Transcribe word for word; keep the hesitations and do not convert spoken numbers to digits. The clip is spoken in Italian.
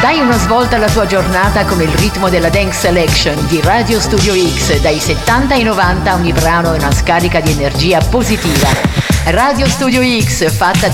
Dai una svolta alla tua giornata con il ritmo della Dance Selection di Radio Studio X. Dai settanta ai novanta ogni brano è una scarica di energia positiva. Radio Studio X, fatta di